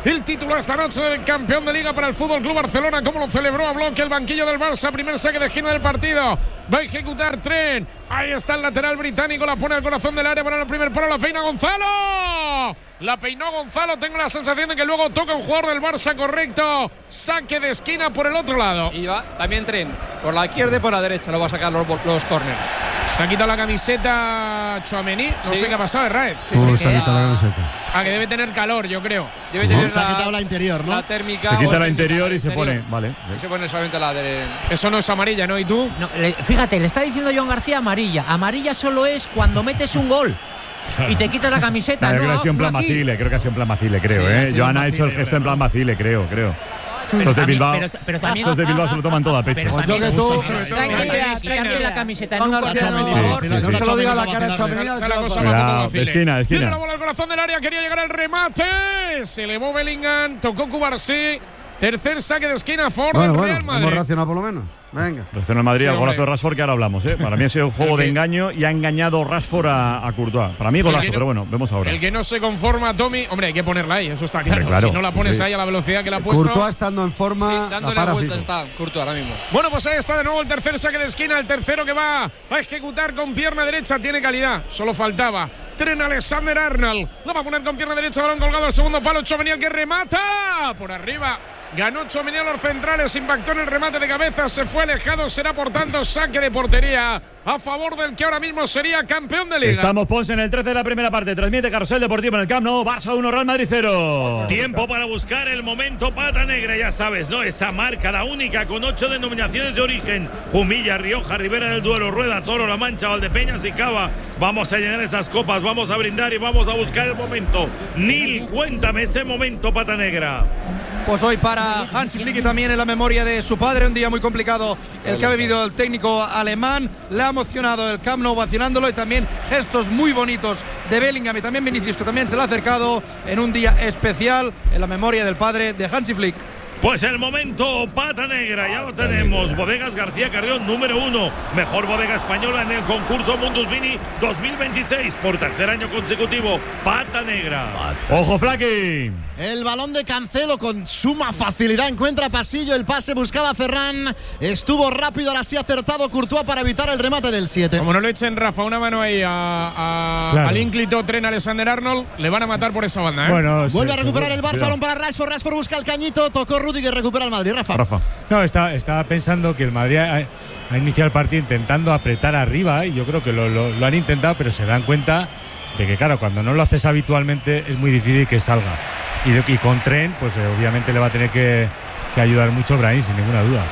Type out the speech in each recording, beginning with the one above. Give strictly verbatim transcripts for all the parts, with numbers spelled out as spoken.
el título esta noche del campeón de Liga para el Fútbol Club Barcelona. Como lo celebró a bloque el banquillo del Barça. Primer saque de esquina del partido. Va a ejecutar Trent. Ahí está el lateral británico. La pone al corazón del área para el primer palo. La peina Gonzalo. La peinó Gonzalo. Tengo la sensación de que luego toca un jugador del Barça correcto. Saque de esquina por el otro lado. Y va también Trent. Por la izquierda y por la derecha lo va a sacar los, los córneres. Se ha quitado la camiseta Tchouaméni. No Sí. sé qué ha pasado, Raed. Sí, Uh, sí, se ha que quitado la la- camiseta. Ah, que debe tener calor, yo creo. Debe Sí, tener se ha quitado la interior, ¿no? La térmica. Se o quita la térmica interior y se exterior. pone. Vale. Y se pone solamente la de. Eso no es amarilla, ¿no? ¿Y tú? No, le- fíjate, le está diciendo John García amarilla. Amarilla solo es cuando metes un gol y te quitas la camiseta. Nah, yo no, creo que ha sido en no plan aquí. Macile, creo que ha sido en plan Macile, creo, Sí, ha ¿eh? sido Joan ha Macile, hecho el yo gesto creo, en plan ¿no? Macile, creo, creo. Pero Estos de también- Bilbao, pero- pero también- estos de Bilbao se lo toman todo a pecho. Pero Pues yo también que tú- gusta- sobre todo- Tranquila, quitarte la camiseta en un Juan partido, García, por no, favor. sí, no sí, se sí. lo diga a la Sí, cara de sí, Tchouaméni. Está se la lo cosa va a más pagar. Cuidado, como de esquina, de esquina. Tiene la bola al corazón del área, quería llegar al remate. Se elevó Bellingham, tocó Cubarsí. Tercer saque de esquina a favor Bueno, del bueno, Real hemos Madrid. racionado por lo menos. Venga. Reacciona el Madrid Sí, al golazo hombre. de Rashford que ahora hablamos, ¿eh? Para mí ha sido un juego El de que- engaño y ha engañado Rashford a, a Courtois. Para mí golazo, que no- pero bueno, vemos ahora. El que no se conforma, Tommy, hombre, hay que ponerla ahí, eso está claro. Hombre, claro, Si no la pones sí. ahí a la velocidad que la ha puesto. Courtois estando en forma. Sí, la dándole para vueltas fijo. está Courtois ahora mismo. Bueno, pues ahí está de nuevo el tercer saque de esquina, el tercero que va a ejecutar con pierna derecha, tiene calidad, solo faltaba. Trent Alexander-Arnold, lo va a poner con pierna derecha, balón colgado al segundo palo, Tchouaméni el que remata, por arriba. Ganó Tchouaméni a los centrales, impactó en el remate de cabeza, se fue alejado, será por tanto saque de portería a favor del que ahora mismo sería campeón de Liga. Estamos, Ponce, en el trece de la primera parte. Transmite Carrusel Deportivo en el Camp Nou. Barça uno, Real Madrid cero. Tiempo para buscar el momento pata negra, ya sabes, ¿no? Esa marca, la única, con ocho denominaciones de origen. Jumilla, Rioja, Ribera del Duero, Rueda, Toro, La Mancha, Valdepeñas y Cava. Vamos a llenar esas copas, vamos a brindar y vamos a buscar el momento. Nil, cuéntame ese momento pata negra. Pues hoy para Hansi Flick y también en la memoria de su padre, un día muy complicado el que ha vivido el técnico alemán. Le ha emocionado el Camp Nou ovacionándolo y también gestos muy bonitos de Bellingham y también Vinicius, que también se le ha acercado en un día especial en la memoria del padre de Hansi Flick. Pues el momento pata negra, ya lo tenemos. Bodegas García Carrión, número uno. Mejor bodega española en el concurso Mundus Vini dos mil veintiséis. Por tercer año consecutivo, pata negra. Ojo, Flaky. El balón de Cancelo con suma facilidad encuentra pasillo, el pase buscaba a Ferran, estuvo rápido, ahora sí acertado Courtois para evitar el remate del siete. Como no le echen, Rafa, una mano ahí a, a, Claro. al ínclito Trent Alexander-Arnold, le van a matar por esa banda, ¿eh? Bueno, sí, Vuelve a sí, recuperar el Barça, Cuidado. balón para Rashford, Rashford busca el cañito, tocó Rudiger, recupera el Madrid, Rafa. Rafa. No, está- estaba pensando que el Madrid ha, ha iniciado el partido intentando apretar arriba y yo creo que lo, lo- lo han intentado, pero se dan cuenta de que, claro, cuando no lo haces habitualmente es muy difícil que salga. Y, y con Trent, pues eh, obviamente le va a tener que, que ayudar mucho Brahim, sin ninguna duda.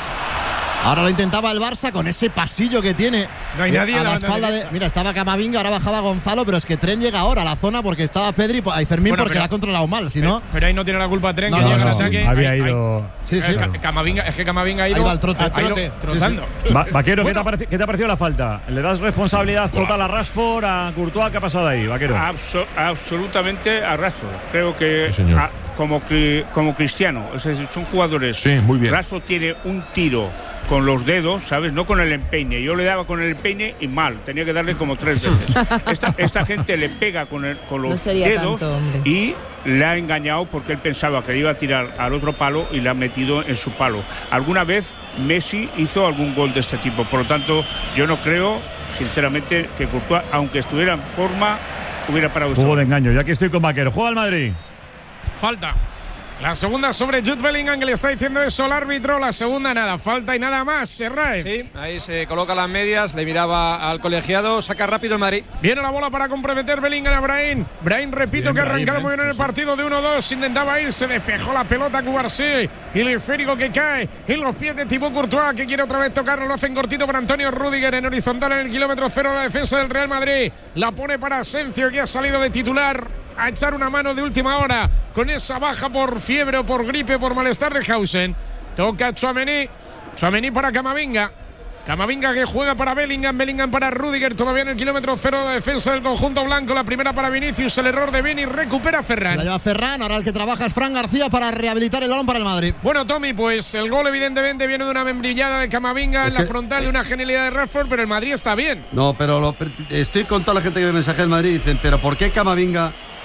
Ahora lo intentaba el Barça con ese pasillo que tiene. No hay eh, nadie a en la la banda espalda de. derecha. Mira, estaba Camavinga, ahora bajaba Gonzalo, pero es que Trent llega ahora a la zona porque estaba Pedri y Fermín Bueno, porque pero- la ha controlado mal, si no. Pero ahí no tiene la culpa Trent, No, que no, llega al no, ataque. había Ahí- ahí- ido. Sí, sí. Eh, Ca- Camavinga, es que Camavinga ha ido, Ahí va el trote. ha ido Trote. trotando. Va- Vaquero, ¿qué, te Bueno. ha pareci- qué te ha parecido la falta? ¿Le das responsabilidad total a Rashford, a Courtois? ¿Qué ha pasado ahí, Vaquero? Abso- absolutamente a Rashford. Creo que Sí, señor. a- como, cri- como Cristiano, o sea, son jugadores. Sí, muy bien. Rashford tiene un tiro con los dedos, ¿sabes? No con el empeine. Yo le daba con el empeine y mal. Tenía que darle como tres veces. Esta, esta gente le pega con, el- con los No sería dedos tanto, hombre. y le ha engañado porque él pensaba que le iba a tirar al otro palo y le ha metido en su palo. Alguna vez Messi hizo algún gol de este tipo. Por lo tanto, yo no creo, sinceramente, que Courtois, aunque estuviera en forma, hubiera parado este Juego gol. de engaño, ya que estoy con Vaquero. Juega el Madrid. Falta. La segunda sobre Jude Bellingham, que le está diciendo eso al árbitro. La segunda nada, falta y nada más. Serrae. Sí, ahí se coloca las medias, le miraba al colegiado, saca rápido el Madrid. Viene la bola para comprometer Bellingham a Brahim. Brahim, repito, Bien, que ha Brahim, arrancado ¿eh? muy bien en el partido de uno dos. Intentaba ir, se despejó la pelota Cubarsí. Y el esférico que cae en los pies de Thibaut Courtois, que quiere otra vez tocarlo. Lo hacen cortito para Antonio Rudiger en horizontal en el kilómetro cero de la defensa del Real Madrid. La pone para Asensio, que ha salido de titular a echar una mano de última hora con esa baja por fiebre o por gripe, por malestar de Hausen. Toca Tchouaméni. Tchouaméni para Camavinga. Camavinga que juega para Bellingham, Bellingham para Rudiger, todavía en el kilómetro cero de defensa del conjunto blanco. La primera para Vinicius, el error de Vini, recupera Se la Ferran. lleva Ferran, ahora el que trabaja es Fran García para rehabilitar el balón para el Madrid. Bueno, Tommy, pues el gol evidentemente viene de una membrillada de Camavinga Es en la que- frontal, de una genialidad de Rashford, pero el Madrid está bien. No, pero lo- estoy con toda la gente que me mensaje del Madrid y dicen, pero ¿por qué Camavinga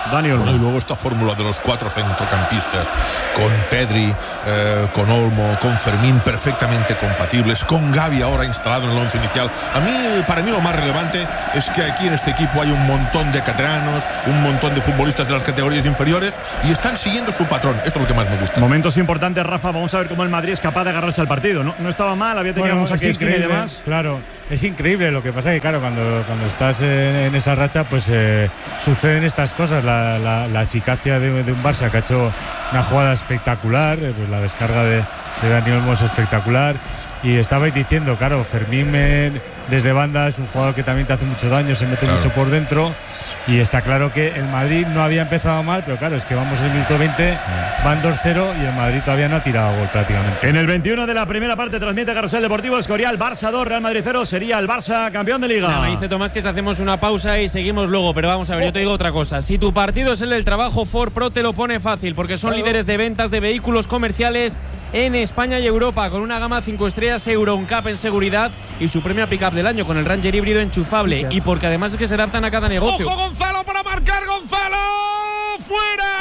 Dani Olmo. Bueno, y luego esta fórmula de los cuatro centrocampistas, con Pedri, eh, con Olmo, con Fermín, perfectamente compatibles, con Gavi ahora instalado en el once inicial. A mí, para mí lo más relevante es que aquí en este equipo hay un montón de canteranos, un montón de futbolistas de las categorías inferiores y están siguiendo su patrón. Esto es lo que más me gusta. Momentos importantes, Rafa. Vamos a ver cómo el Madrid es capaz de agarrarse al partido. No, no estaba mal, había tenido bueno, un saque de esquina y demás. Claro, es increíble. Lo que pasa es que, claro, cuando, cuando estás en, en esa racha, pues eh, suceden estas cosas. La, la, la eficacia de, de un Barça que ha hecho una jugada espectacular, eh, pues la descarga de, de Dani Olmo es espectacular. Y estabais diciendo, claro, Fermín eh, desde banda es un jugador que también te hace mucho daño, se mete claro. mucho por dentro. Y está claro que el Madrid no había empezado mal, pero claro, es que vamos en el minuto veinte, van dos cero y el Madrid todavía no ha tirado gol prácticamente. En el veintiuno de la primera parte transmite Carrusel Deportivo Escorial, Barça dos, Real Madrid cero, sería el Barça campeón de Liga. No, me dice Tomás que si hacemos una pausa y seguimos luego, pero vamos a ver, yo te digo otra cosa. Si tu partido es el del trabajo, Ford Pro te lo pone fácil, porque son claro. líderes de ventas de vehículos comerciales en España y Europa, con una gama cinco estrellas Euro N C A P en seguridad y su premio a pick-up del año con el Ranger híbrido enchufable. Y porque además es que se adaptan a cada negocio. ¡Ojo, Gonzalo, para marcar! ¡Gonzalo! ¡Fuera!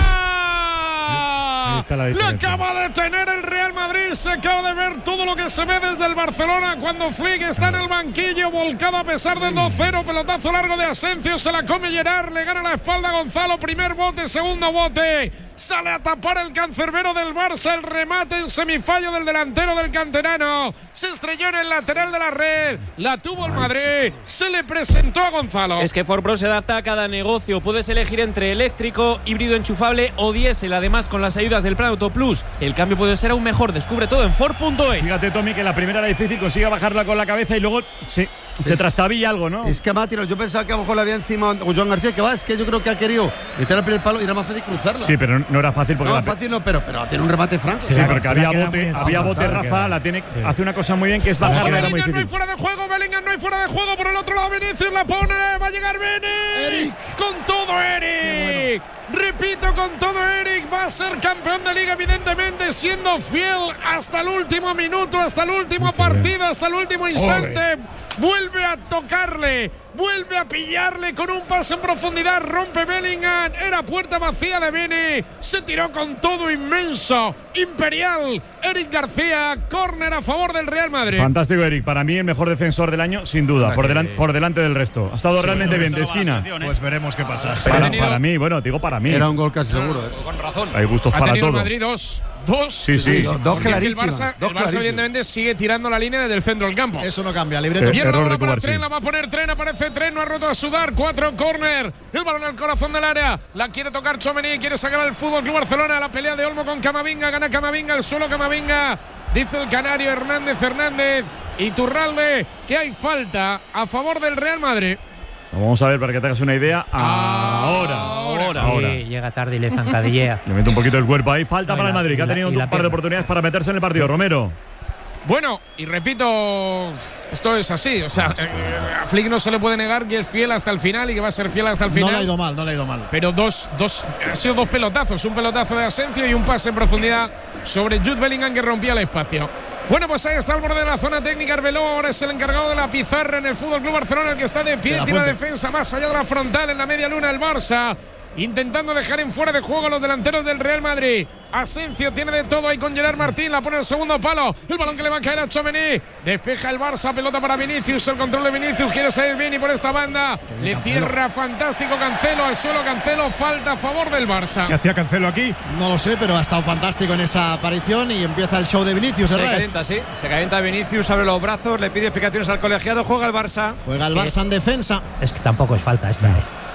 Ahí está la Le acaba de tener el Real Madrid. Se acaba de ver todo lo que se ve desde el Barcelona cuando Flick está en el banquillo, volcado a pesar del dos cero. Pelotazo largo de Asensio, se la come Gerard, le gana la espalda a Gonzalo. Primer bote, segundo bote. Sale a tapar el cancerbero del Barça. El remate en semifallo del delantero del canterano. Se estrelló en el lateral de la red. La tuvo el Madrid. Se le presentó a Gonzalo. Es que Ford Pro se adapta a cada negocio. Puedes elegir entre eléctrico, híbrido enchufable o diésel. Además, con las ayudas del Plan Auto Plus, el cambio puede ser aún mejor. Descubre todo en Ford punto es. Fíjate, Tommy, que la primera era difícil. Consigue bajarla con la cabeza y luego se, se trastabilla algo, ¿no? Es que Mátiro, yo pensaba que a lo mejor le había encima o Joan García, que va, es que yo creo que ha querido meter al primer palo y era más fácil cruzarla. Sí, pero no era fácil porque no, la... fácil no, pero, pero tiene un remate franco. Sí, sí, porque había bote, había bote, Rafa, la tiene, sí. hace una cosa muy bien que es bajarla, era muy difícil. No hay fuera de juego, Bellingham no hay fuera de juego, por el otro lado Vinicius la pone, va a llegar Vini. Eric. Con todo Eric. Repito, con todo Eric, va a ser campeón de Liga, evidentemente, siendo fiel hasta el último minuto, hasta el último partido, hasta el último instante. Ole. Vuelve a tocarle, vuelve a pillarle con un pase en profundidad, rompe Bellingham, era puerta vacía de Vini, se tiró con todo inmenso, imperial, Eric García, córner a favor del Real Madrid. Fantástico, Eric, para mí el mejor defensor del año, sin duda, por, delan por delante del resto. Ha estado sí, realmente bien, de esquina. Pues veremos qué pasa. Para, para mí, bueno, digo para mí. Era un gol casi seguro. ¿eh? Con razón. Hay gustos ha para tenido todo. El Madrid dos. Dos. Sí, sí. sí. Dos clarísimas. El Barça, dos el Barça evidentemente sigue tirando la línea desde el centro del campo. Eso no cambia. Libreto. Pierna bola para Tren, la va a poner Tren, aparece Tren, no ha roto a sudar. Cuatro córner. El balón al corazón del área. La quiere tocar Tchouaméni, quiere sacar al Fútbol Club Barcelona. La pelea de Olmo con Camavinga, gana Camavinga, el suelo Camavinga. Dice el canario Hernández Hernández y Turralde que hay falta a favor del Real Madrid. Vamos a ver para que te hagas una idea. Ahora, ahora, ahora. Sí, llega tarde y le zancadillea. Le mete un poquito el cuerpo ahí. Falta no, para el Madrid, que ha tenido un par pierna. de oportunidades para meterse en el partido. Romero. Bueno, y repito, esto es así. O sea, a Flick no se le puede negar que es fiel hasta el final y que va a ser fiel hasta el final. No le ha ido mal, no le ha ido mal. Pero dos, dos, ha sido dos pelotazos. Un pelotazo de Asensio y un pase en profundidad sobre Jude Bellingham que rompía el espacio. Bueno, pues ahí está el borde de la zona técnica. Arbeloa ahora es el encargado de la pizarra en el Fútbol Club Barcelona, el que está de pie, de tiene una defensa más allá de la frontal en la media luna el Barça, intentando dejar en fuera de juego a los delanteros del Real Madrid. Asensio tiene de todo ahí con Gerard Martín, la pone el segundo palo, el balón que le va a caer a Tchouaméni, despeja el Barça, pelota para Vinicius, el control de Vinicius, quiere salir Vini por esta banda, le cierra fantástico Cancelo, al suelo Cancelo, falta a favor del Barça. ¿Qué hacía Cancelo aquí? No lo sé, pero ha estado fantástico en esa aparición y empieza el show de Vinicius. Se calienta, sí, se calienta Vinicius, abre los brazos, le pide explicaciones al colegiado, juega el Barça. Juega el Barça en defensa. Es que tampoco es falta esta, ¿eh?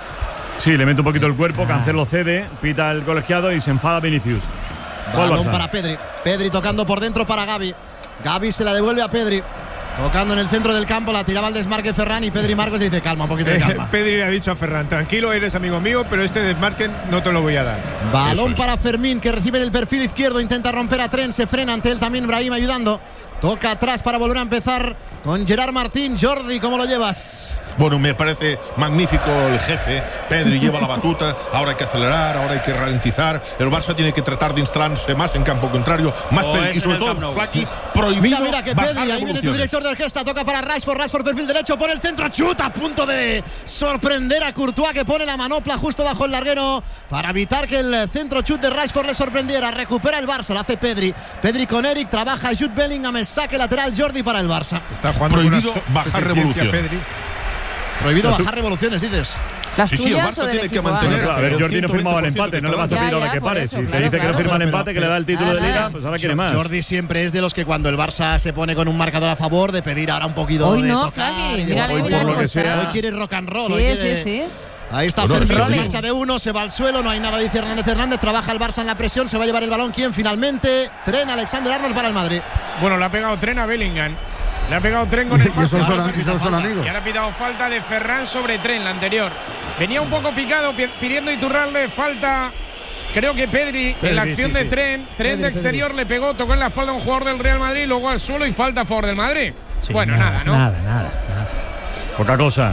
Sí, le mete un poquito el cuerpo, Cancelo cede, pita el colegiado y se enfada Vinicius. Balón para Pedri. Pedri tocando por dentro para Gavi. Gavi se la devuelve a Pedri. Tocando en el centro del campo, la tiraba al desmarque Ferran y Pedri Marcos dice calma, un poquito de calma. Pedri le ha dicho a Ferran, tranquilo, eres amigo mío, pero este desmarque no te lo voy a dar. Balón para Fermín, que recibe en el perfil izquierdo, intenta romper a Tren, se frena ante él también Brahim ayudando. Toca atrás para volver a empezar con Gerard Martín. Jordi, ¿cómo lo llevas? Bueno, me parece magnífico el jefe. Pedri lleva la batuta. Ahora hay que acelerar, ahora hay que ralentizar. El Barça tiene que tratar de instalarse más en campo contrario, más O Pedri, es y sobre en el todo Camp Nou. Flaky prohibido. Mira, mira que bajar Pedri, ahí viene tu revoluciones. director de orquesta, toca para Rashford, Rashford perfil derecho, por el centro, chuta, a punto de sorprender a Courtois, que pone la manopla justo bajo el larguero para evitar que el centro chut de Rashford le sorprendiera. Recupera el Barça, lo hace Pedri, Pedri con Eric, trabaja Jude Bellingham, saque lateral Jordi para el Barça. Está jugando Prohibido con una bajar suficiencia, revoluciones. Pedri. Prohibido O sea, tú- bajar revoluciones, dices. ¿Las Sí, sí, el tuyas Barça o del tiene que equipo A? mantener. A ver, el Jordi no firmaba el ciento veinte por ciento empate, no le vas a Ya, pedir ahora ya, que por pare. eso, Si te claro, dice que no claro. firma el Pero- empate, que le da el título de Nada. liga, pues ahora quiere más. Jordi siempre es de los que cuando el Barça se pone con un marcador a favor, de pedir ahora un poquito Hoy de no, tocar Flaky, y de- mírale, hoy, mírale por lo cómo que está. sea, hoy quiere rock and roll. hoy Sí, quiere- sí, sí. Ahí está Bueno, Fermín, pero se sí. marcha de uno, se va al suelo, no hay nada, dice Hernández Hernández, trabaja el Barça en la presión, se va a llevar el balón. ¿Quién finalmente? Tren Alexander Arnold para el Madrid. Bueno, le ha pegado tren a Bellingham. Le ha pegado tren con el Y pase. esos son- Ahora se y pita esos son falta. amigos. Y ahora ha pitado falta de Ferran sobre tren, la anterior. Venía un poco picado pi- pidiendo Iturralde falta. Creo que Pedri, en Pedri, la acción sí, de sí. tren, tren Pedri, de exterior le pegó, tocó en la espalda a un jugador del Real Madrid, luego al suelo y falta a favor del Madrid. Sí, bueno, nada, ¿no? Nada, nada, nada. Poca cosa.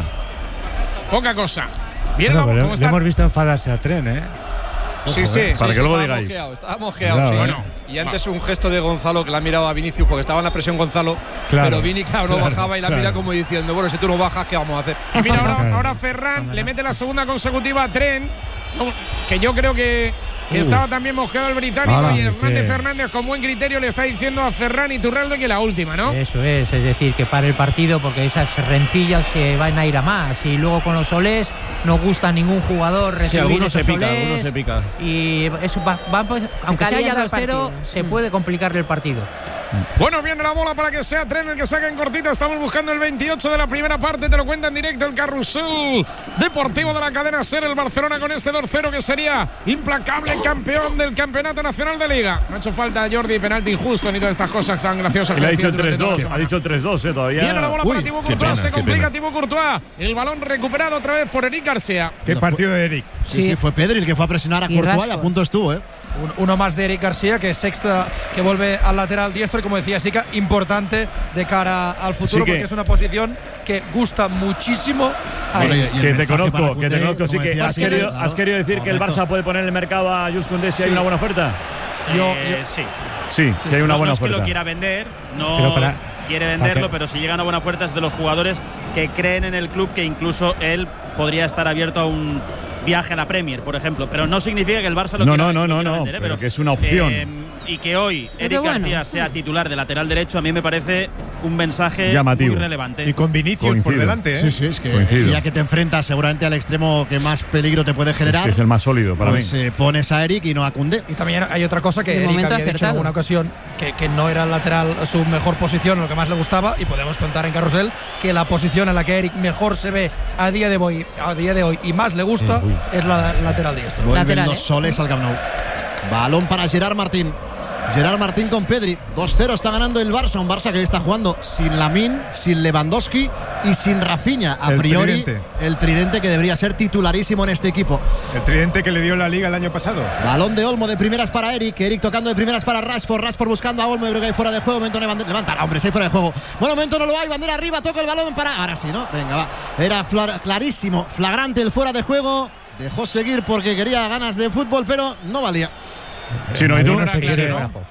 Poca cosa. Bien, Bueno, vamos, pero ¿cómo le está? hemos visto enfadarse a Tren, ¿eh? Sí, Ojo, sí. ¿eh? Para Sí, que luego estaba digáis. mosqueado, estaba mosqueado, Cuidado, sí. ¿eh? Bueno, Y antes un gesto de Gonzalo que la ha mirado a Vinicius porque estaba en la presión Gonzalo, Claro, pero Vini, claro, no claro, bajaba y la claro. mira como diciendo, bueno, si tú no bajas, ¿qué vamos a hacer? Y mira, ahora, Claro. ahora Ferran le mete la segunda consecutiva a Tren, no, que yo creo que, que Uh. estaba también mosqueado el británico. Ala. Y Hernández Sí. Fernández, con buen criterio, le está diciendo a Ferran y Iturralde que la última, ¿no? Eso es, es decir, que pare el partido porque esas rencillas se van a ir a más. Y luego con los olés no gusta ningún jugador recibir Sí, algunos se esos pica, olés. algunos se pica. Y eso va, va, pues, aunque se haya calienta dado el cero, partido. se Mm. puede complicarle el partido. Bueno, viene la bola para que sea Tren el que saca en cortito. Estamos buscando el veintiocho de la primera parte. Te lo cuenta en directo el carrusel deportivo de la cadena SER. El Barcelona con este dos cero que sería implacable campeón del Campeonato Nacional de Liga. No ha hecho falta Jordi, penalti injusto ni todas estas cosas tan graciosas. Y le ha que dicho el decía durante tres toda la dos. semana. Ha dicho el tres dos, eh, todavía. Viene la bola para Uy, Thibaut qué Courtois. pena, Se qué complica pena. Thibaut Courtois. El balón recuperado otra vez por Eric García. Qué partido de Eric. Sí, sí, fue Pedri el que fue a presionar a Y Courtois y Rashford. a punto estuvo, ¿eh? Un- uno más de Eric García, que es sexta, que vuelve al lateral diestro y como decía Sica, importante de cara al futuro Sí que- porque es una posición que gusta muchísimo a Bueno, él. y- y el Que te mensaje conozco, para que te Koundé, conozco. Sí como que decía has Sica, querido, claro. has querido decir que el Correcto. Barça puede poner en el mercado a Jules Koundé si hay Sí. una buena oferta. Yo- Eh, yo- sí. Sí, si hay una no, buena no es que oferta. lo quiera vender, no Pero para- quiere para venderlo, que- pero si llega una buena oferta es de los jugadores que creen en el club, que incluso él podría estar abierto a un viaje a la Premier, por ejemplo. Pero no significa que el Barça lo No, quiera, no, no, lo no, quiera no, vender, ¿eh? pero que es una opción. eh, y que hoy Pero Eric bueno. García sea titular de lateral derecho, a mí me parece un mensaje Llamativo. muy relevante. Y con Vinicius por Coincido. delante, ¿eh? Sí, sí, es que Coincido. ya que te enfrentas seguramente al extremo que más peligro te puede Es, generar, que es el más sólido para pues mí. eh, pones a Eric y no a Koundé. Y también hay otra cosa que De Eric momento había dicho en acertado. alguna ocasión, que, que no era el lateral su mejor posición, lo que más le gustaba, y podemos contar en Carrusel que la posición en la que Eric mejor se ve a día de hoy, a día de hoy y más le gusta es la lateral diestro. Vuelven Lateral, los ¿eh? soles al Camp Nou. Balón para Gerard Martín. Gerard Martín con Pedri. dos cero está ganando el Barça. Un Barça que está jugando sin Lamine, sin Lewandowski y sin Rafinha. A El priori, tridente. el tridente que debería ser titularísimo en este equipo. El tridente que le dio la liga el año pasado. Balón de Olmo de primeras para Eric. Eric tocando de primeras para Rashford. Rashford buscando a Olmo. Yo creo que hay fuera de juego. Momento no hay bandera. Levanta, hombre, está ahí fuera de juego. Bueno, momento no lo hay. Bandera arriba. Toca el balón para. Ahora sí, ¿no? Venga, va. Era fla- clarísimo. Flagrante el fuera de juego. Dejó seguir porque quería ganas de fútbol, pero no valía. Sí, no, y tú. no se quiere,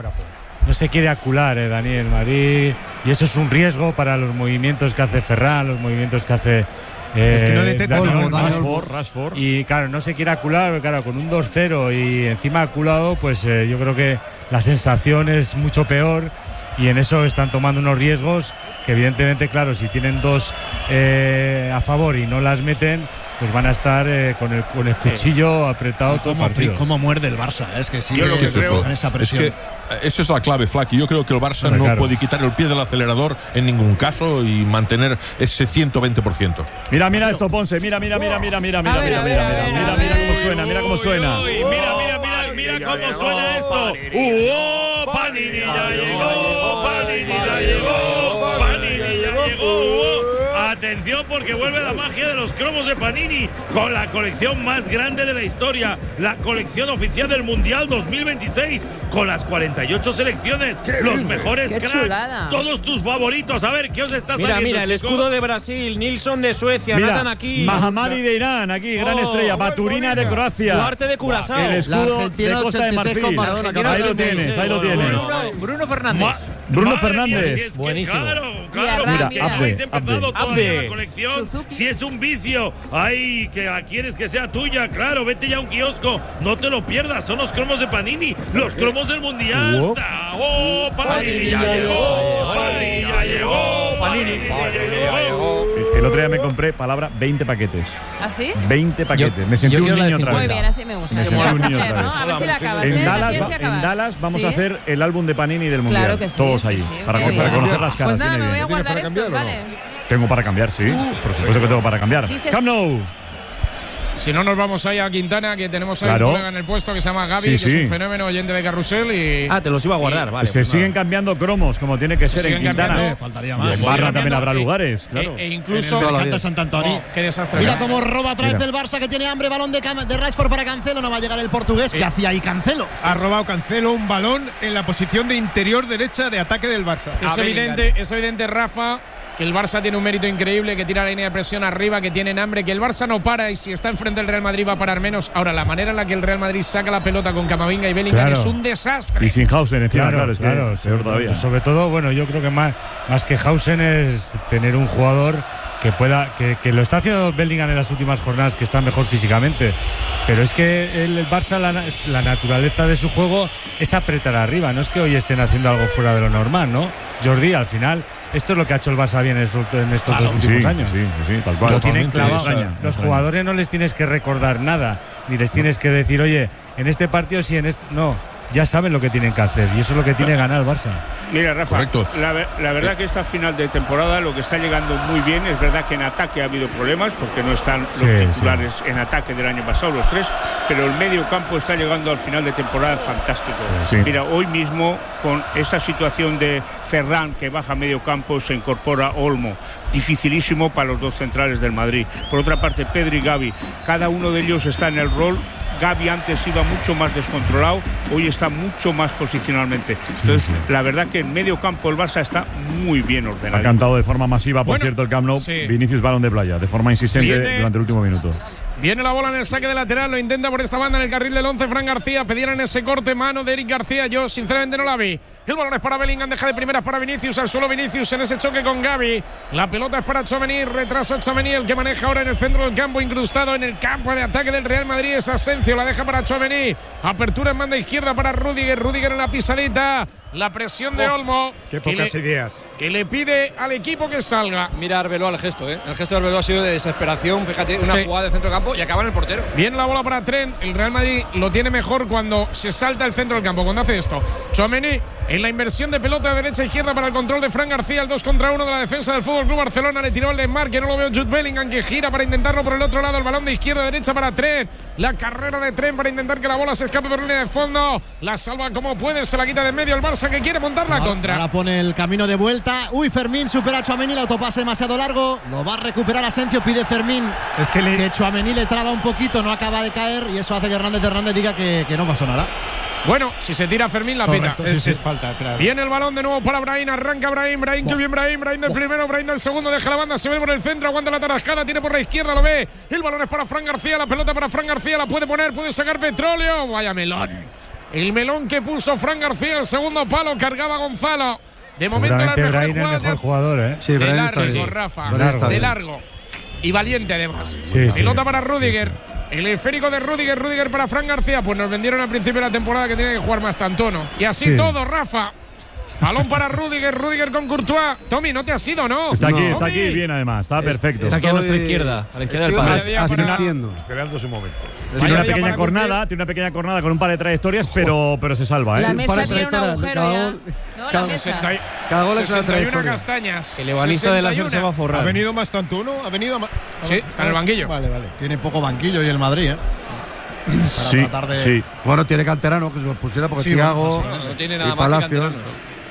no se quiere acular, eh, Daniel Madrid, y eso es un riesgo para los movimientos que hace Ferran, los movimientos que hace eh, Es que no detecta Dani Olmo, Olmo. Dani Rashford, Rashford. Y claro, no se quiere acular, porque, claro, con un dos cero y encima aculado, pues eh, yo creo que la sensación es mucho peor y en eso están tomando unos riesgos que evidentemente, claro, si tienen dos eh, a favor y no las meten, pues van a estar eh, con, el, con el cuchillo apretado todo el ¿Cómo, partido. cómo muerde el Barça? Es que sí, Yo lo es que creo con esa es presión. que eh, esa es la clave, Flaky. Yo creo que el Barça Hombre, no claro. puede quitar el pie del acelerador en ningún caso y mantener ese ciento veinte por ciento. Mira, mira esto, Ponce. Mira, mira, mira, mira, mira, A mira, ver, mira, a mira, ver, mira, a mira, ver, mira a cómo ver. suena, mira cómo suena. Uy, mira, mira, mira, mira cómo suena esto. ¡Uh! Panini ya llegó, Panini ya llegó, Panini ya llegó. atención porque vuelve la magia de los cromos de Panini con la colección más grande de la historia, la colección oficial del Mundial dos mil veintiséis, con las cuarenta y ocho selecciones, los mejores Qué cracks, chulada. todos tus favoritos. A ver, ¿qué os está Mira, saliendo, mira, el chicos? escudo de Brasil, Nilsson de Suecia, Mira, Nathan aquí. Mahamadi de Irán, aquí, gran Oh, estrella. Baturina de Croacia. Duarte de Curazao. El escudo La Argentina de Costa de ochenta y seis con Marfil. Maradona, Ahí lo ochenta y seis. tienes, ahí lo tienes. Bruno, Bruno Fernández. Ma- Bruno Madre mía, Fernández. si es que Buenísimo. Claro, Mira, claro. Mira, que Abde, habéis empezado Abde. todavía Abde. la colección. Si es un vicio, ay, que la quieres que sea tuya, claro, vete ya a un kiosco. No te lo pierdas, son los cromos de Panini, los cromos del Mundial. Wow. ¡Oh, Panini ya llegó! ¡Panini ya llegó! ¡Panini ya llegó! El otro día me compré, palabra, veinte paquetes. ¿Ah, sí? veinte paquetes. Yo- me sentí yo un quiero la niño de otra Muy vez. bien, así me gusta. Me Como sentí vas un a niño hacer, otra ¿no? vez. A ver si la acabas. ¿eh? En La Dallas, tienes que va- acabar. en Dallas vamos ¿Sí? a hacer el álbum de Panini del Mundial. Claro que sí, Todos sí, ahí. sí, para, muy para bien. conocer las caras. Pues nada, viene me voy bien. a guardar estos, ¿vale? Tengo para cambiar, sí. Por supuesto que tengo para cambiar. Dices- Camp Nou. Si no, nos vamos ahí a Quintana, que tenemos ahí Claro. un colega en el puesto que se llama Gaby, Sí, que sí. es un fenómeno oyente de Carrusel. Y Ah, te los iba a guardar, vale. Se pues siguen nada. cambiando cromos, como tiene que Se ser en siguen Quintana. cambiando. Eh, faltaría Y más. en siguen Barra cambiando, también habrá e- lugares, E, claro. e incluso. En el Canta Sant Antoni. Oh, qué desastre. Mira ¿verdad? cómo roba otra vez Mira. el Barça, que tiene hambre. Balón de, Cam- de Rashford para Cancelo. No va a llegar el portugués. ¿Qué hacía ahí Cancelo? Ha robado Cancelo un balón en la posición de interior derecha de ataque del Barça. Es evidente, es evidente, Rafa, que el Barça tiene un mérito increíble, que tira la línea de presión arriba, que tienen hambre, que el Barça no para y si está enfrente del Real Madrid va a parar menos. Ahora, la manera en la que el Real Madrid saca la pelota con Camavinga y Bellingham Claro. es un desastre. Y sin Hausen encima, Claro, claro, es que claro. peor todavía. Sobre todo, bueno, yo creo que más, más que Hausen es tener un jugador que pueda, que, que lo está haciendo Bellingham en las últimas jornadas, que está mejor físicamente. Pero es que el, el Barça, la, la naturaleza de su juego es apretar arriba. No es que hoy estén haciendo algo fuera de lo normal, ¿no? Jordi, al final, esto es lo que ha hecho el Barça bien en estos, en estos Claro, dos últimos sí, años. sí, sí, tal cual. Lo tienen Totalmente. clavado. Extraña, Los extraña. jugadores no les tienes que recordar nada, ni les tienes que decir, oye, en este partido sí, en este. No, ya saben lo que tienen que hacer y eso es lo que tiene que ganar el Barça. Mira, Rafa, Correcto. la, ve- la verdad que esta final de temporada lo que está llegando muy bien, es verdad que en ataque ha habido problemas porque no están los Sí, titulares en ataque del año pasado, los tres, pero el medio campo está llegando al final de temporada fantástico. Sí. Mira, hoy mismo con esta situación de Ferran que baja a medio campo se incorpora Olmo, dificilísimo para los dos centrales del Madrid. Por otra parte, Pedri y Gavi, cada uno de ellos está en el rol. Gavi antes iba mucho más descontrolado, hoy está mucho más posicionalmente. Entonces, sí. la verdad que en medio campo el Barça está muy bien Ha ordenado. cantado de forma masiva, por Bueno, cierto, el Camp Nou. sí. Vinicius balón de playa, de forma insistente Viene- durante el último minuto. Viene la bola en el saque de lateral, lo intenta por esta banda en el carril del once Fran García. Pedían ese corte mano de Eric García, yo sinceramente no la vi. El balón es para Bellingham, deja de primeras para Vinicius, al suelo Vinicius en ese choque con Gavi. La pelota es para Tchouaméni, retrasa Tchouaméni, el que maneja ahora en el centro del campo, incrustado en el campo de ataque del Real Madrid. Es Asensio, la deja para Tchouaméni. Apertura en banda izquierda para Rüdiger, Rüdiger en la pisadita. La presión de Oh, Olmo. Qué que pocas le- ideas. Que le pide al equipo que salga. Mira Arbeloa el gesto, ¿eh? El gesto de Arbeloa ha sido de desesperación. Fíjate, una Sí. jugada de centro campo y acaba en el portero. Viene la bola para Trent. El Real Madrid lo tiene mejor cuando se salta el centro del campo, cuando hace esto. Tchouaméni en la inversión de pelota de derecha a izquierda para el control de Fran García. El dos contra uno de la defensa del F C Barcelona. Le tiró el desmarque. No lo veo Jude Bellingham, que gira para intentarlo por el otro lado. El balón de izquierda a derecha para Trent. La carrera de Trent para intentar que la bola se escape por línea de fondo. La salva como puede. Se la quita de en medio el Barça, que quiere montar la Ahora- contra. Ahora pone el camino de vuelta. Uy, Fermín supera a Tchouaméni. El autopase demasiado largo. Lo va a recuperar Asensio. Pide Fermín Es que le. que Tchouaméni le traba un poquito. No acaba de caer. Y eso hace que Hernández Hernández diga que, que no pasó nada. Bueno, si se tira Fermín, la pita. Correcto, sí, es, sí. es falta, claro. Viene el balón de nuevo para Brahim, arranca Brahim, Brahim, que bien Brahim, Brahim del primero, Brahim del segundo, deja la banda, se ve por el centro, aguanta la tarascada, tiene por la izquierda, lo ve, el balón es para Fran García, la pelota para Fran García, la puede poner, puede sacar petróleo, vaya melón. El melón que puso Fran García, el segundo palo, cargaba Gonzalo. De momento la Seguramente mejor Brahim es el jugada mejor de- jugador, ¿eh? Sí, de Brahim está largo, bien. Rafa, Brahim está de bien. largo. Y valiente además. Sí, sí. Pelota para Rüdiger. El esférico de Rüdiger, Rüdiger para Fran García. Pues nos vendieron al principio de la temporada que tiene que jugar más tantono. Y así Sí. todo, Rafa. Balón para Rüdiger, Rüdiger con Courtois. Tommy, no te has ido, ¿no? Está aquí, No. está aquí Tommy. bien además, está perfecto. Está aquí a nuestra Estoy- izquierda, a la izquierda del estoy palo. Vaya día para- asistiendo. Esperando su momento. Tiene Vaya una día pequeña para cornada, cumplir. tiene una pequeña cornada con un par de trayectorias, pero, pero se salva, ¿eh? La Sí, mesa para tiene un trayectoria, agujero cada ya. gol- No, la cada- mesa. sesenta y- Cada gol es una sesenta y una trayectoria. castañas. El ebanista de la sesenta y se una. va a forrar. ¿Ha venido más tantuno? ¿Ha venido más? Sí, está en el banquillo. Vale, vale. Tiene poco banquillo y el Madrid, ¿eh? Para Sí, tratar de. sí. Bueno, tiene canterano que se los pusiera porque Sí, Thiago bueno, No tiene y nada más que Palacios. canteranos.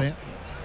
Simeone.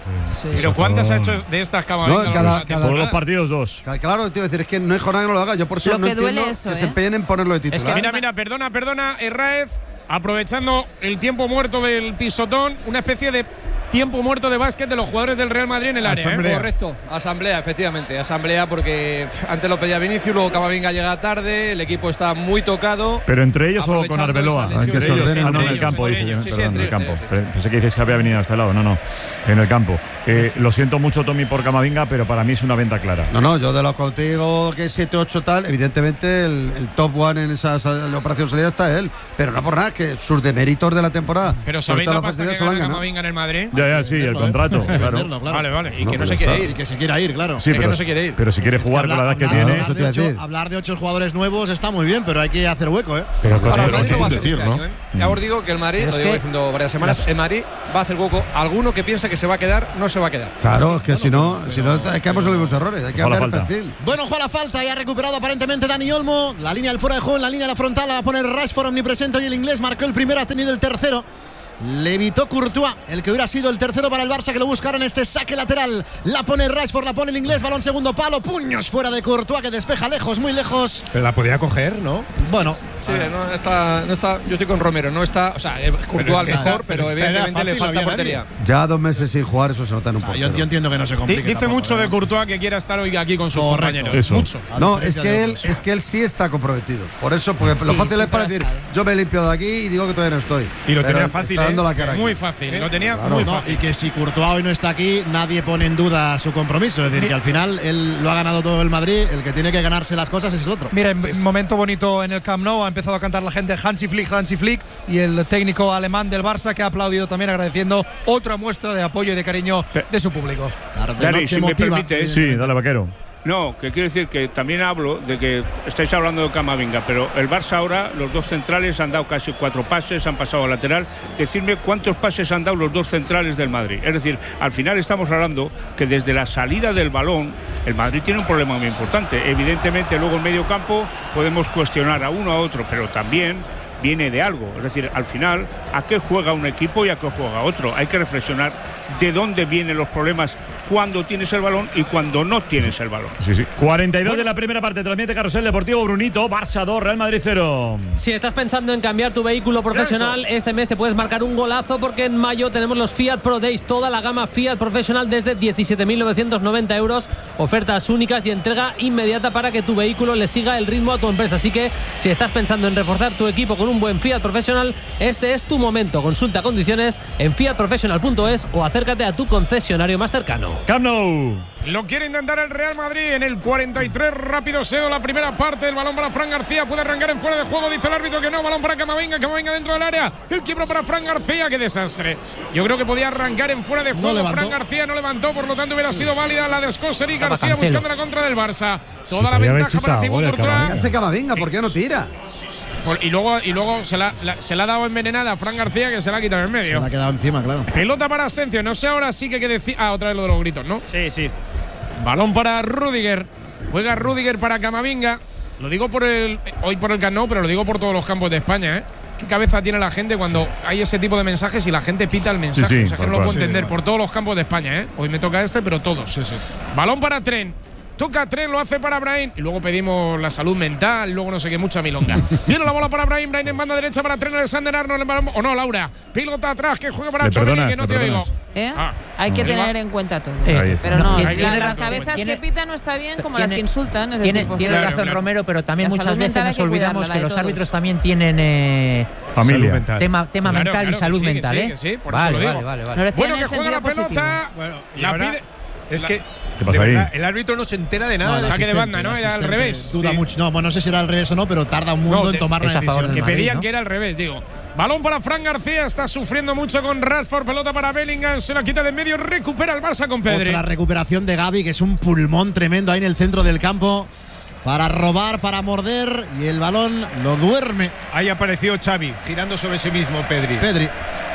Sí, pero ¿cuántas ha hecho de estas Camavinga? No, cada, cada, Todos los partidos dos. Claro, te iba a decir, es que no hay jornada que no lo haga. Yo por eso Lo no que entiendo duele eso, que ¿eh? se empeñen en ponerlo de titular. Es que mira, mira, perdona, perdona, Herráez, aprovechando el tiempo muerto del pisotón, una especie de tiempo muerto de básquet de los jugadores del Real Madrid en el área. ¿eh? Correcto, asamblea, efectivamente, asamblea porque pff, antes lo pedía Vinicius, luego Camavinga llega tarde, el equipo está muy tocado. Pero entre ellos o con Arbeloa. Entre ellos, ellos, ah, no, en ellos, el campo, entre dice. ellos. Sí, sí, Perdón, entre en el campo. ellos, Pe- Pensé que dices que había venido a este lado. No, no, en el campo. Eh, lo siento mucho, Tommy, por Camavinga, pero para mí es una venta clara. No, no, yo de lo contigo que siete ocho tal, evidentemente el, el top one en esa sal- la operación salida está él, pero no por nada, que sus deméritos de la temporada. Pero sobre ¿sabéis todo la la pasta que facilidad se lo han gana ganado. Camavinga en el Madrid? Ya, ya, sí, el contrato, claro. Vale, vale. Y No, que no pues se ya quiere está. ir, y que se quiera ir, claro. Sí, Es que pero, no se quiere ir. pero si quiere Es que jugar hablar- con la edad que hablar- tiene. hablar, de ocho, hablar de ocho jugadores nuevos está muy bien, pero hay que hacer hueco, ¿eh? Pero Ahora, el pero- Madrid lo va a hacer decir, este ¿no? año, ¿eh? Ya os digo que el Madrid, Pero lo es llevo que diciendo varias semanas, el Madrid va a hacer hueco. Alguno que piensa que se va a quedar, no se va a quedar. Claro, es que si no, si no, es que hemos los mismos errores, hay que Ojalá cambiar el falta. perfil. Bueno, juega la falta y ha recuperado aparentemente Dani Olmo. La línea del fuera de juego, en la línea de la frontal la va a poner Rashford omnipresente. Y el inglés marcó el primero, ha tenido el tercero. Le evitó Courtois, el que hubiera sido el tercero para el Barça, que lo buscaron este saque lateral. La pone Rashford, la pone el inglés, balón segundo palo, puños fuera de Courtois, que despeja lejos, muy lejos. Pero la podía coger, ¿no? Bueno, Sí, no está, no está. Yo estoy con Romero, no está. O sea, eh, Courtois es que mejor, esta- pero pero esta era evidentemente le fácil, no falta había portería. Ya dos meses sin jugar, eso se nota en un ah, portero. yo, yo entiendo que no se Di- complique. Dice tampoco, mucho ¿eh? de Courtois que quiera estar hoy aquí con sus Correcto. compañeros. Eso. Mucho. A No, diferencia es que de él, otros. es que él sí está comprometido. Por eso, porque Sí, lo fácil es siempre para ha decir, estado. yo me he limpiado de aquí y digo que todavía no estoy. Y lo Pero tenía fácil, está dando ¿eh? la cara aquí. Muy fácil, lo tenía Claro. muy No, fácil. y que si Courtois hoy no está aquí, nadie pone en duda su compromiso. Es decir, que al final él lo ha ganado todo el Madrid, el que tiene que ganarse las cosas es el otro. Mira, en momento bonito en el Camp Nou, ha empezado a cantar la gente Hansi Flick, Hansi Flick, y el técnico alemán del Barça que ha aplaudido también agradeciendo otra muestra de apoyo y de cariño de su público. Tarde Dani, noche si me emotiva. permites. Sí, dale, vaquero. No, que quiero decir que también hablo de que estáis hablando de Camavinga, pero el Barça ahora, los dos centrales han dado casi cuatro pases, han pasado a lateral. Decidme cuántos pases han dado los dos centrales del Madrid. Es decir, al final estamos hablando que desde la salida del balón, el Madrid tiene un problema muy importante. Evidentemente, luego en medio campo podemos cuestionar a uno a otro, pero también viene de algo. Es decir, al final, ¿a qué juega un equipo y a qué juega otro? Hay que reflexionar de dónde vienen los problemas cuando tienes el balón y cuando no tienes el balón. Sí, sí. cuarenta y dos de la primera parte. Transmite Carrusel Deportivo Brunito. Barça dos, Real Madrid cero. Si estás pensando en cambiar tu vehículo profesional, este mes te puedes marcar un golazo porque en mayo tenemos los Fiat Pro Days, toda la gama Fiat Professional desde diecisiete mil novecientos noventa euros, ofertas únicas y entrega inmediata para que tu vehículo le siga el ritmo a tu empresa. Así que si estás pensando en reforzar tu equipo con un buen Fiat Professional, este es tu momento. Consulta condiciones en fiat professional punto es o acércate a tu concesionario más cercano. Camp Nou. Lo quiere intentar el Real Madrid en el cuarenta y tres. Rápido Sedo, la primera parte. El balón para Fran García. Puede arrancar en fuera de juego. Dice el árbitro que no. Balón para Camavinga. Camavinga dentro del área. El quiebro para Fran García. ¡Qué desastre! Yo creo que podía arrancar en fuera de No juego. levantó. Fran García no levantó. Por lo tanto, hubiera sido válida la de Scosser y Estaba García Cancelo. buscando la contra del Barça. Toda Sí, la podía haber ventaja para chutado Thibaut gol el Courtois. Camavinga. ¿Qué hace Camavinga? ¿Por qué no tira? Por- Y luego, y luego se, la, la- se la ha dado envenenada a Fran García, que se la ha quitado en Se medio. le ha quedado encima, claro. Pelota para Asensio. No sé ahora sí que hay que decir. Ah, otra vez lo de los gritos, ¿no? Sí, sí. Balón para Rüdiger. Juega Rüdiger para Camavinga. Lo digo por el hoy por el Camp Nou, pero lo digo por todos los campos de España, ¿eh? ¿Qué cabeza tiene la gente cuando hay ese tipo de mensajes y la gente pita el mensaje? Sí, sí, o sea, que tal no lo puedo cual. entender Sí, por todos los campos de España, ¿eh? Hoy me toca este, pero todos. Balón para Tren. Toca Tren, lo hace para Brahim. Y luego pedimos la salud mental, luego no sé qué, mucha milonga. Viene la bola para Brahim. Brahim en banda derecha para Tren. Alexander Arnold. en balón- O no, Laura. Pilota atrás que juega para ¿Le Chorri, perdonas? que no ¿Le te oigo. perdonas? ¿Eh? Ah, Hay que ahí va. tener en cuenta todo. Eh, Ahí está. Pero no, No, la- tiene las razón. cabezas Tiene- que pitan no está bien como las tiene- que insultan. Es Tiene, decir, pues, tiene Claro, razón claro. Romero, pero también La muchas salud veces mental hay nos que olvidamos cuidarla, la que de los todos. árbitros también tienen eh, Familia. mental. tema, tema Claro, mental claro y que salud sí, que mental, sí, ¿eh? que sí, por eso vale, lo digo. vale, vale, vale. No lo decían Bueno, en que el juega la sentido positivo. pelota. Bueno, y La ahora pide- es la- que ¿Qué pasa de ahí? verdad, el árbitro no se entera de nada. el saque de asistente, banda, ¿no? el Era al asistente revés. Duda Sí. mucho. No, bueno, no sé si era al revés o no, pero tarda un mundo No, en te- tomar es una a favor decisión. del Que Madrid, pedían ¿no? que era al revés, digo. Balón para Fran García, está sufriendo mucho con Rashford, pelota para Bellingham, se la quita de en medio, recupera el Barça con Pedri. Otra recuperación de Gavi, que es un pulmón tremendo ahí en el centro del campo. Para robar, para morder, y el balón lo duerme Ahí apareció Xavi, girando sobre sí mismo, Pedri. Pedri.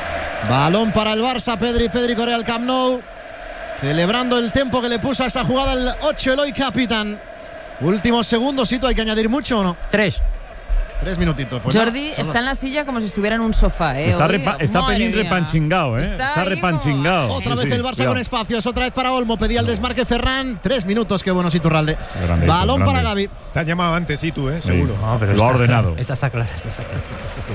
Balón para el Barça, Pedri, Pedri corre al Camp Nou. Celebrando el tiempo que le puso a esa jugada el ocho Eloy Capitán. Últimos segundos, ¿sí? ¿Hay que añadir mucho o no? Tres. Tres minutitos. Pues Jordi nada, está en la silla como si estuviera en un sofá, ¿eh? Está, Hoy, repa está madre pelín mía. repanchingado, ¿eh? Está Está, ahí repanchingado. Otra Sí, vez sí, el Barça cuidado. con espacios, otra vez para Olmo. Pedía el desmarque Ferran. Tres minutos, qué bueno Iturralde. Grande, Balón grande. para Gavi. Te han llamado antes, sí, tú, ¿eh? Seguro. No, pero lo ha ordenado. Esta está clara, esta está clara.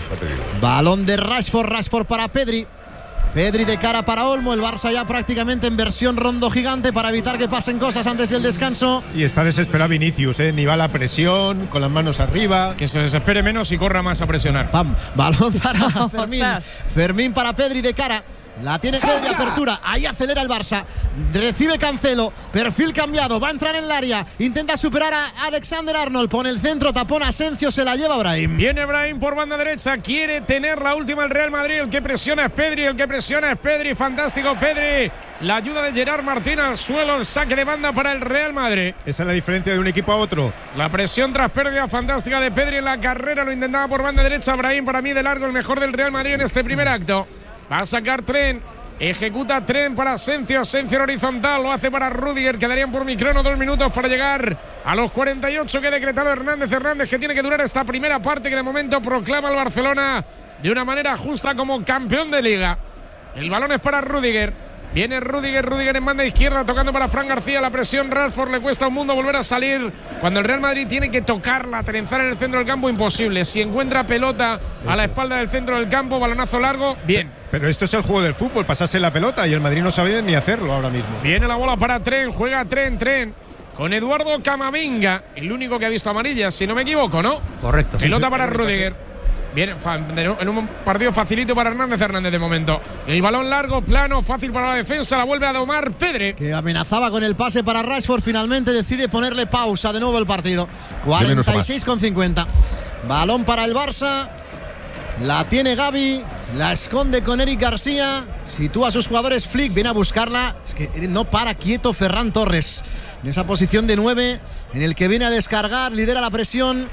Balón de Rashford, Rashford para Pedri. Pedri de cara para Olmo, el Barça ya prácticamente en versión rondo gigante para evitar que pasen cosas antes del descanso. Y está desesperado Vinicius, ¿eh? Ni va a la presión, con las manos arriba. Que se desespere menos y corra más a presionar. Pam, balón para Fermín. Fermín para Pedri de cara. La tiene Pedri, apertura, ahí acelera el Barça. Recibe Cancelo, perfil cambiado, va a entrar en el área. Intenta superar a Alexander Arnold, pone el centro, tapón Asensio, se la lleva Brahim. Viene Brahim por banda derecha, quiere tener la última el Real Madrid. El que presiona es Pedri, el que presiona es Pedri. Fantástico Pedri. La ayuda de Gerard Martín al suelo, el saque de banda para el Real Madrid. Esa es la diferencia de un equipo a otro. La presión tras pérdida fantástica de Pedri en la carrera, lo intentaba por banda derecha Brahim. Para mí de largo el mejor del Real Madrid en este primer acto. Va a sacar Tren, ejecuta Tren para Asensio, Asensio en horizontal, lo hace para Rudiger, quedarían por microno dos minutos para llegar a los cuarenta y ocho que ha decretado Hernández Hernández, que tiene que durar esta primera parte que de momento proclama al Barcelona de una manera justa como campeón de Liga. El balón es para Rudiger. Viene Rudiger, Rudiger en banda izquierda, tocando para Fran García. La presión Rashford, le cuesta un mundo volver a salir. Cuando el Real Madrid tiene que tocarla, trenzar en el centro del campo, imposible. Si encuentra pelota a la espalda del centro del campo, balonazo largo, bien. Pero esto es el juego del fútbol, pasarse la pelota y el Madrid no sabe ni hacerlo ahora mismo. Viene la bola para Tren, juega Tren, Tren. Con Eduardo Camavinga, el único que ha visto amarillas, si no me equivoco, ¿no? Correcto. Pelota sí, sí. para Rudiger. Viene en un partido facilito para Hernández Hernández de momento. El balón largo, plano, fácil para la defensa. La vuelve a domar Pedri, que amenazaba con el pase para Rashford. Finalmente decide ponerle pausa de nuevo el partido. cuarenta y seis con cincuenta. Balón para el Barça. La tiene Gavi. La esconde con Eric García. Sitúa a sus jugadores. Flick viene a buscarla. Es que no para quieto Ferran Torres. En esa posición de nueve, en el que viene a descargar, lidera la presión.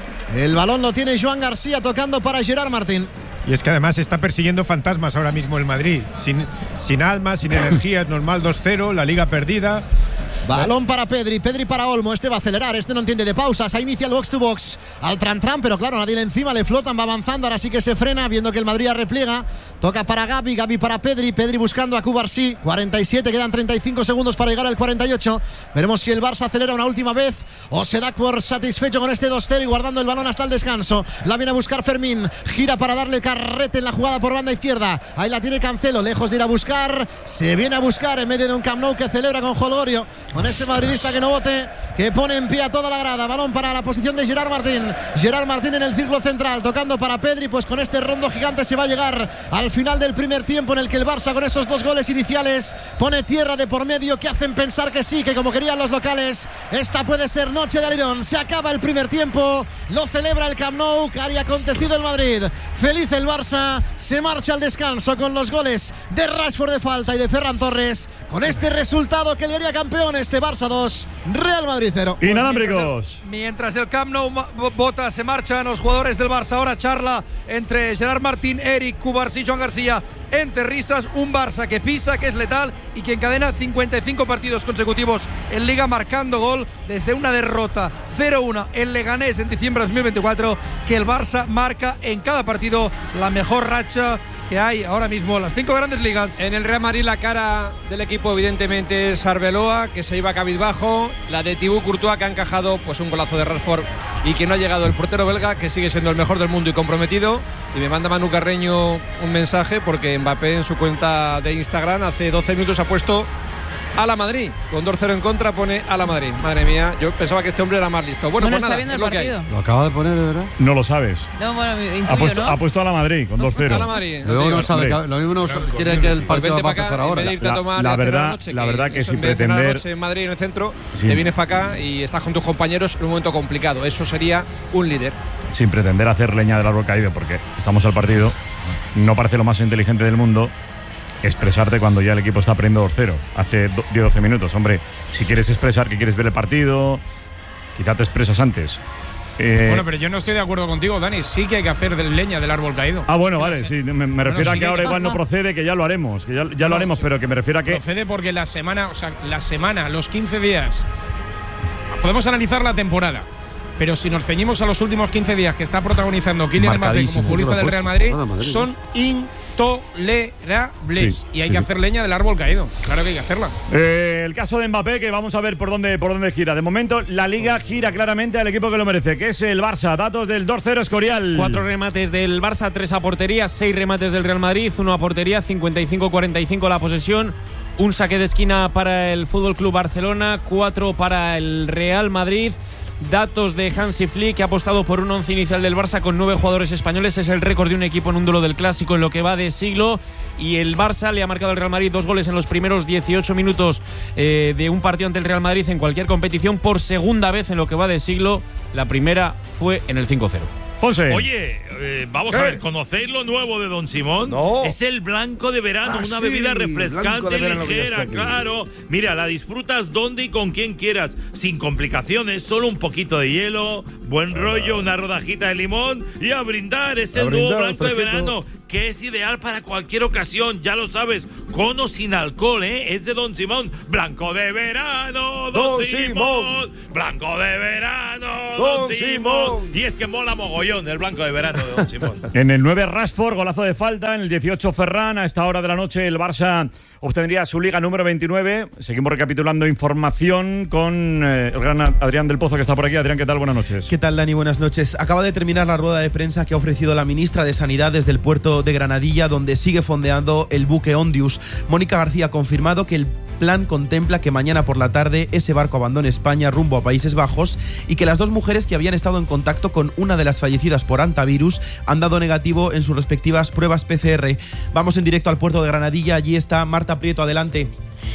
El balón lo tiene Joan García tocando para Gerard Martín. Y es que además está persiguiendo fantasmas ahora mismo el Madrid. Sin, sin alma, sin energía, es normal, dos cero, la liga perdida. Balón para Pedri, Pedri para Olmo. Este va a acelerar, este no entiende de pausas. Ahí inicia el box to box al tran tran, pero claro, nadie le encima, le flotan, va avanzando. Ahora sí que se frena, viendo que el Madrid ya repliega. Toca para Gavi, Gavi para Pedri, Pedri buscando a Cubarsí. cuarenta y siete, quedan treinta y cinco segundos para llegar al cuarenta y ocho. Veremos si el Barça acelera una última vez o se da por satisfecho con este dos cero y guardando el balón hasta el descanso. La viene a buscar Fermín, gira para darle carrete en la jugada por banda izquierda. Ahí la tiene Cancelo, lejos de ir a buscar. Se viene a buscar en medio de un Camp Nou que celebra con Holgorio. Con ese madridista que no vote, que pone en pie a toda la grada. Balón para la posición de Gerard Martín. Gerard Martín en el círculo central, tocando para Pedri. Pues con este rondo gigante se va a llegar al final del primer tiempo, en el que el Barça, con esos dos goles iniciales, pone tierra de por medio que hacen pensar que sí, que como querían los locales, esta puede ser noche de alirón. Se acaba el primer tiempo, lo celebra el Camp Nou, que haría acontecido el Madrid. Feliz el Barça, se marcha al descanso con los goles de Rashford de falta y de Ferran Torres. Con este resultado que le haría campeón, este Barça dos, Real Madrid cero. Inalámbricos. Mientras el Camp Nou bota, se marchan los jugadores del Barça. Ahora charla entre Gerard Martín, Eric, Cubarsí y Joan García. Entre risas, un Barça que pisa, que es letal y que encadena cincuenta y cinco partidos consecutivos en Liga marcando gol desde una derrota cero uno en Leganés en diciembre de dos mil veinticuatro, que el Barça marca en cada partido la mejor racha que hay ahora mismo en las cinco grandes ligas. En el Real Madrid la cara del equipo evidentemente es Arbeloa, que se iba cabizbajo, la de Thibaut Courtois, que ha encajado pues un golazo de Rashford y que no ha llegado el portero belga, que sigue siendo el mejor del mundo y comprometido. Y me manda Manu Carreño un mensaje porque Mbappé en su cuenta de Instagram hace doce minutos ha puesto a la Madrid, con dos cero en contra pone a la Madrid. Madre mía, yo pensaba que este hombre era más listo. Bueno, Bueno, pues está nada, viendo es el lo que hay. partido. Lo acaba de poner, de verdad. No lo sabes. No, bueno, intuyo, Ha puesto, ¿no? ha puesto a la Madrid con dos cero. A la Madrid. Luego no sabe, Hombre. lo mismo no quiere que el Pues partido vente va a para empezar acá, en ahora. vez de irte a La- tomar la y a cenar verdad- la noche, la que verdad que eso, sin en vez de cenar la pretender- noche en Madrid, en el centro, Sí. te vienes para acá y estás con tus compañeros en un momento complicado. Eso sería un líder. Sin pretender hacer leña del árbol caído, porque estamos al partido, no parece lo más inteligente del mundo expresarte cuando ya el equipo está perdiendo dos cero hace diez doce minutos. Hombre, si quieres expresar que quieres ver el partido, quizá te expresas antes. Eh, Bueno, pero yo no estoy de acuerdo contigo, Dani. Sí que hay que hacer de leña del árbol caído. ah, bueno, vale, sí, me, me refiero sí a que que- ahora igual no procede, que ya lo haremos, que ya, ya lo No, haremos, sí. pero que me refiero a que… Procede porque la semana, o sea, la semana, los quince días, podemos analizar la temporada. pero si nos ceñimos a los últimos quince días que está protagonizando Kylian Mbappé como futbolista del Real Madrid, son intolerables. Sí, y hay sí, que hacer leña del árbol caído. Claro que hay que hacerla. Eh, el caso de Mbappé, que vamos a ver por dónde, por dónde gira. De momento, la Liga gira claramente al equipo que lo merece, que es el Barça. Datos del dos cero Escorial. Cuatro remates del Barça, tres a portería, seis remates del Real Madrid, uno a portería, cincuenta y cinco cuarenta y cinco la posesión. Un saque de esquina para el Fútbol Club Barcelona, cuatro para el Real Madrid. Datos de Hansi Flick, que ha apostado por un once inicial del Barça con nueve jugadores españoles. Es el récord de un equipo en un duelo del Clásico en lo que va de siglo. Y el Barça le ha marcado al Real Madrid dos goles en los primeros dieciocho minutos eh, de un partido ante el Real Madrid en cualquier competición por segunda vez en lo que va de siglo. La primera fue en el cinco cero. José. Oye, eh, vamos ¿Qué? a ver, ¿conocéis lo nuevo de Don Simón? No. Es el blanco de verano, ah, una sí, bebida refrescante y ligera, claro. Mira, la disfrutas donde y con quien quieras, sin complicaciones, solo un poquito de hielo, buen rollo, una rodajita de limón y a brindar. Es a el brindar, nuevo blanco fresquito. de verano, que es ideal para cualquier ocasión, ya lo sabes, con o sin alcohol, ¿eh? Es de Don Simón, blanco de verano, Don, Don Simón. Simón, blanco de verano, Don, Don Simón. Simón. Y es que mola mogollón el blanco de verano de Don Simón. En el nueve Rashford, golazo de falta, en el dieciocho Ferran, a esta hora de la noche el Barça obtendría su liga número veintinueve. Seguimos recapitulando información con eh, el gran Adrián del Pozo, que está por aquí. Adrián, ¿qué tal? Buenas noches. ¿Qué tal, Dani? Buenas noches. Acaba de terminar la rueda de prensa que ha ofrecido la ministra de Sanidad desde el puerto de Granadilla, donde sigue fondeando el buque Ondius. Mónica García ha confirmado que el plan contempla que mañana por la tarde ese barco abandone España rumbo a Países Bajos y que las dos mujeres que habían estado en contacto con una de las fallecidas por hantavirus han dado negativo en sus respectivas pruebas P C R. Vamos en directo al puerto de Granadilla. Allí está Marta Prieto. Adelante.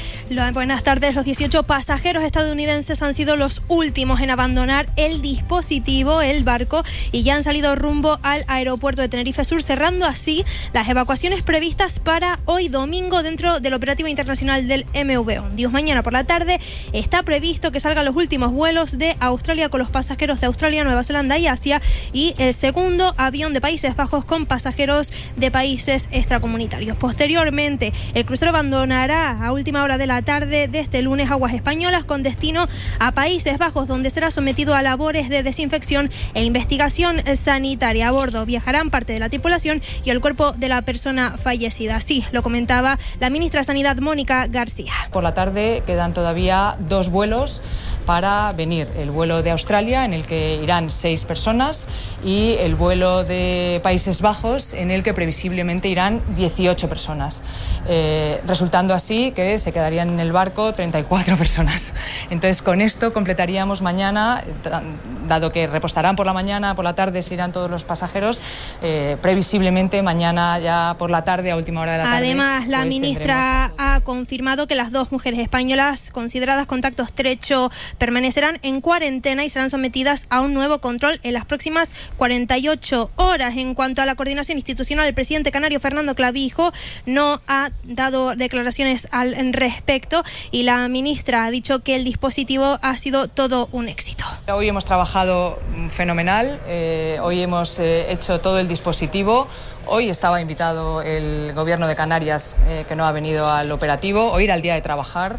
Buenas tardes. Los dieciocho pasajeros estadounidenses han sido los últimos en abandonar el dispositivo, el barco, y ya han salido rumbo al aeropuerto de Tenerife Sur, cerrando así las evacuaciones previstas para hoy domingo dentro del operativo internacional del M V Ondius. Mañana por la tarde está previsto que salgan los últimos vuelos de Australia con los pasajeros de Australia, Nueva Zelanda y Asia, y el segundo avión de Países Bajos con pasajeros de países extracomunitarios. Posteriormente, el crucero abandonará a última hora de la tarde de este lunes aguas españolas con destino a Países Bajos, donde será sometido a labores de desinfección e investigación sanitaria. A bordo viajarán parte de la tripulación y el cuerpo de la persona fallecida. Así lo comentaba la ministra de Sanidad, Mónica García. Por la tarde quedan todavía dos vuelos para venir. El vuelo de Australia, en el que irán seis personas, y el vuelo de Países Bajos, en el que previsiblemente irán dieciocho personas, eh, resultando así que se quedarían en el barco treinta y cuatro personas. Entonces, con esto completaríamos mañana, dado que repostarán por la mañana, por la tarde se irán todos los pasajeros, eh, previsiblemente mañana ya por la tarde, a última hora de la tarde. Además, la pues ministra tendremos... ha confirmado que las dos mujeres españolas consideradas contacto estrecho permanecerán en cuarentena y serán sometidas a un nuevo control en las próximas cuarenta y ocho horas. En cuanto a la coordinación institucional, el presidente canario Fernando Clavijo no ha dado declaraciones al respecto y la ministra ha dicho que el dispositivo ha sido todo un éxito. Hoy hemos trabajado fenomenal, eh, hoy hemos eh, hecho todo el dispositivo. Hoy estaba invitado el Gobierno de Canarias, eh, que no ha venido al operativo. Hoy era el día de trabajar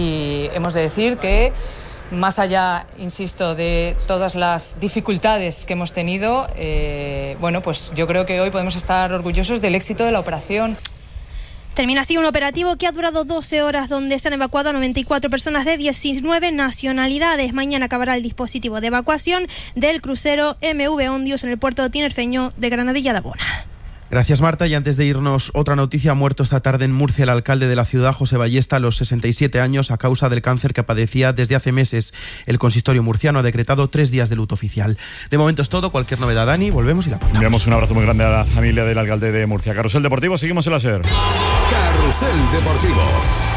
y hemos de decir que, más allá, insisto, de todas las dificultades que hemos tenido, eh, bueno, pues yo creo que hoy podemos estar orgullosos del éxito de la operación. Termina así un operativo que ha durado doce horas, donde se han evacuado a noventa y cuatro personas de diecinueve nacionalidades. Mañana acabará el dispositivo de evacuación del crucero M V Ondius en el puerto tinerfeño de Granadilla de Bona. Gracias, Marta. Y antes de irnos, otra noticia. Ha muerto esta tarde en Murcia el alcalde de la ciudad, José Ballesta, a los sesenta y siete años, a causa del cáncer que padecía desde hace meses. El consistorio murciano ha decretado tres días de luto oficial. De momento es todo. Cualquier novedad, Dani, volvemos y la contamos. Enviamos un abrazo muy grande a la familia del alcalde de Murcia. Carrusel Deportivo, seguimos en la SER. Carrusel Deportivo.